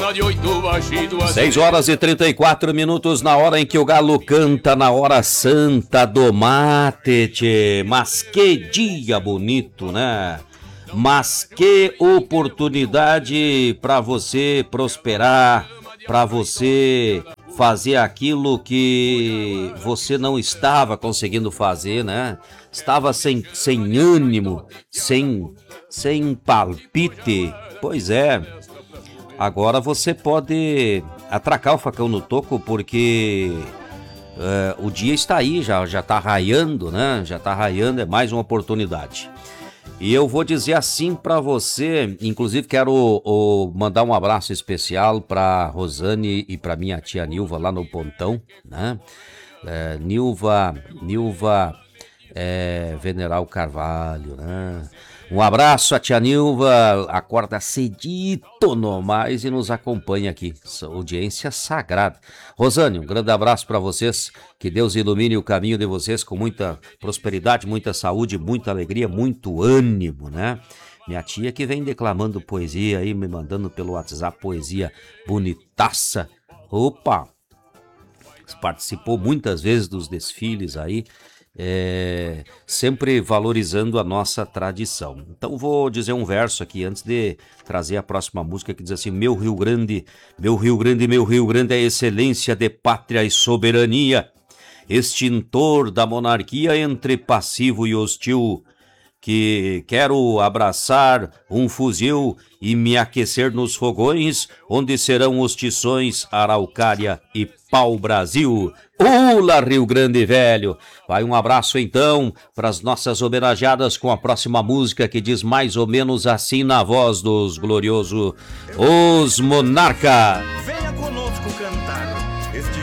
6 horas e 34 minutos, na hora em que o galo canta, na hora santa do mate, tchê. Mas que dia bonito, né? Mas que oportunidade para você prosperar, para você fazer aquilo que você não estava conseguindo fazer, né? Estava sem ânimo, sem palpite. Pois é, agora você pode atracar o facão no toco, porque o dia está aí, já está raiando, né? Já está raiando, é mais uma oportunidade. E eu vou dizer assim para você, inclusive quero mandar um abraço especial para Rosane e para minha tia Nilva lá no Pontão, né? Nilva Veneral Carvalho, né? Um abraço a tia Nilva, acorda cedito no mais e nos acompanha aqui, audiência sagrada. Rosane, um grande abraço para vocês, que Deus ilumine o caminho de vocês com muita prosperidade, muita saúde, muita alegria, muito ânimo, né? Minha tia que vem declamando poesia aí, me mandando pelo WhatsApp poesia bonitaça. Opa! Participou muitas vezes dos desfiles aí, sempre valorizando a nossa tradição. Então vou dizer um verso aqui antes de trazer a próxima música, que diz assim: meu Rio Grande, meu Rio Grande, meu Rio Grande é excelência de pátria e soberania, extintor da monarquia entre passivo e hostil, que quero abraçar um fuzil e me aquecer nos fogões, onde serão os tições, Araucária e pau-brasil. Ula, Rio Grande Velho! Vai um abraço então para as nossas homenageadas com a próxima música, que diz mais ou menos assim na voz dos gloriosos Os Monarca. Venha conosco cantar.